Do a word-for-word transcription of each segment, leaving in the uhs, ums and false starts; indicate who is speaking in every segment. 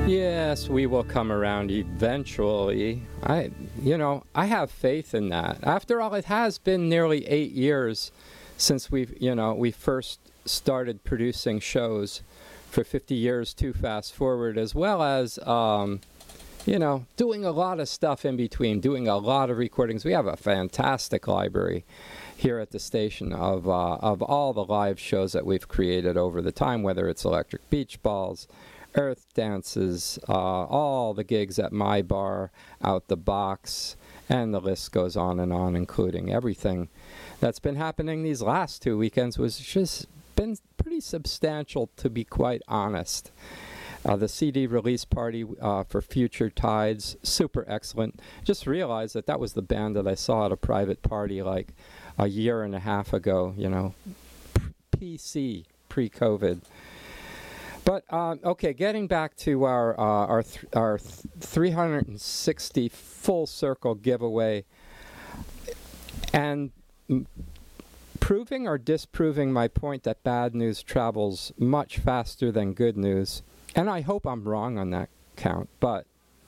Speaker 1: Yes, we will come around eventually. I, you know, I have faith in that. After all, it has been nearly eight years since we've, you know, we first started producing shows for fifty years to Fast Forward, as well as, um, you know, doing a lot of stuff in between, doing a lot of recordings. We have a fantastic library here at the station of uh, of all the live shows that we've created over the time, whether it's Electric Beach Balls, Earth Dances, uh, all the gigs at My Bar, Out the Box, and the list goes on and on, including everything that's been happening these last two weekends, was just been pretty substantial, to be quite honest. Uh, the C D release party uh, for Future Tides, super excellent. Just realized that that was the band that I saw at a private party like a year and a half ago, you know, P C, pre-COVID. But um, okay, getting back to our uh, our th- our th- three hundred sixty full circle giveaway, and m- proving or disproving my point that bad news travels much faster than good news, and I hope I'm wrong on that count. But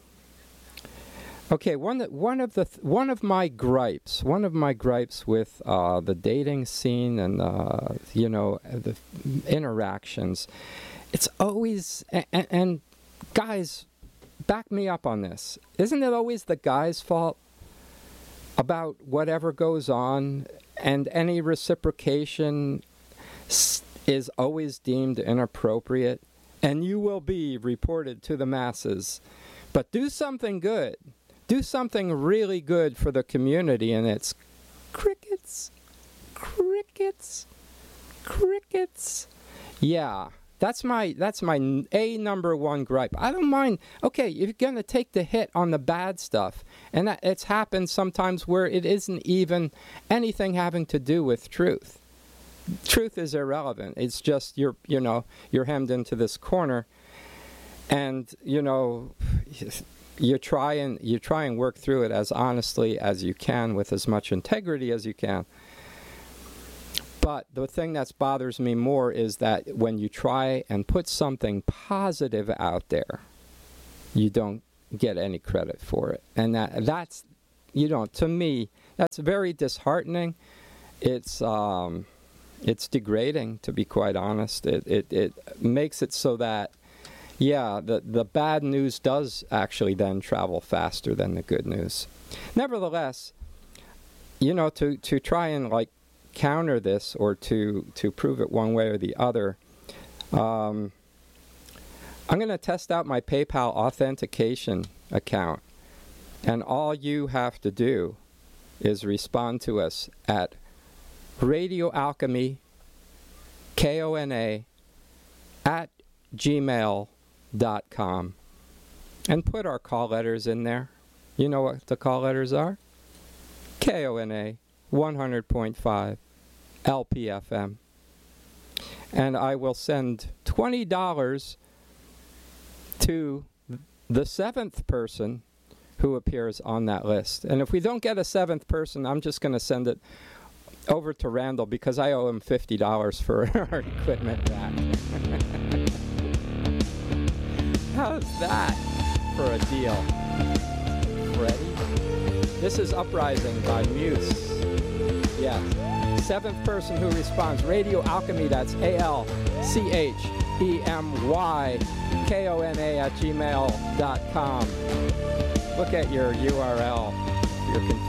Speaker 1: okay, one that one of the th- one of my gripes, one of my gripes with uh, the dating scene and uh, you know the interactions. It's always, and, and guys, back me up on this. Isn't it always the guy's fault about whatever goes on, and any reciprocation s- is always deemed inappropriate, and you will be reported to the masses? But do something good. Do something really good for the community, and it's crickets, crickets, crickets. Yeah. That's my that's my A number one gripe. I don't mind. Okay, you're going to take the hit on the bad stuff. And that, it's happened sometimes where it isn't even anything having to do with truth. Truth is irrelevant. It's just you're, you know, you're hemmed into this corner. And, you know, you try and you try and work through it as honestly as you can with as much integrity as you can. But the thing that bothers me more is that when you try and put something positive out there, you don't get any credit for it. And that that's, you know, to me, that's very disheartening. It's um, it's degrading, to be quite honest. It, it, it makes it so that, yeah, the, the bad news does actually then travel faster than the good news. Nevertheless, you know, to, to try and, like, counter this or to to prove it one way or the other, um, I'm going to test out my PayPal authentication account, and all you have to do is respond to us at Radio Alchemy, K O N A, at gmail dot com, and put our call letters in there. You know what the call letters are? K O N A one hundred point five L P F M, and I will send twenty dollars to the seventh person who appears on that list. And if we don't get a seventh person, I'm just going to send it over to Randall because I owe him fifty dollars for our equipment back. How's that for a deal? Ready? This is Uprising by Muse. Yes. Seventh person who responds, Radio Alchemy, that's A L C H E M Y K O N A at gmail dot com. Look at your U R L if you're confused.